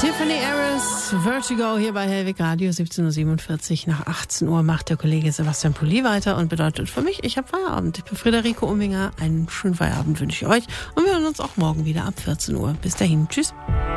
Tiffany Harris, Vertigo hier bei Hellwig Radio, 17.47 Uhr. Nach 18 Uhr macht der Kollege Sebastian Pulli weiter und bedeutet für mich, ich habe Feierabend. Ich bin Friederike Umminger. Einen schönen Feierabend wünsche ich euch und wir hören uns auch morgen wieder ab 14 Uhr. Bis dahin, tschüss.